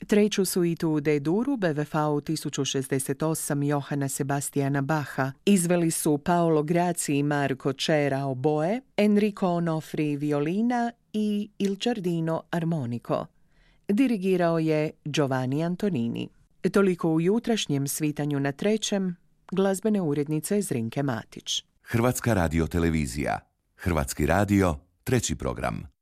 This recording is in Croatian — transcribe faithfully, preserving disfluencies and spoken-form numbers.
Treću suitu u D-duru B W V tisuću šezdeset osam Johana Sebastiana Bacha izveli su Paolo Grazi i Marco Cera oboe, Enrico Onofri violina i Il Giardino armonico. Dirigirao je Giovanni Antonini. Toliko u jutrašnjem svitanju na trećem, glazbene urednice Zrinke Matić. Hrvatska radiotelevizija. Hrvatski radio, treći program.